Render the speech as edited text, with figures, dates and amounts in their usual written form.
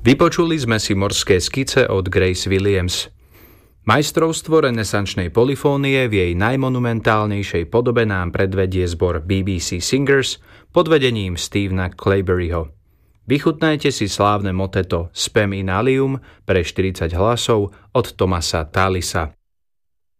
Vypočuli sme si morské skice od Grace Williams. Majstrovstvo renesančnej polifónie v jej najmonumentálnejšej podobe nám predvedie zbor BBC Singers pod vedením Stephena Clayburyho. Vychutnajte si slávne moteto Spem in alium pre 40 hlasov od Thomasa Thalisa.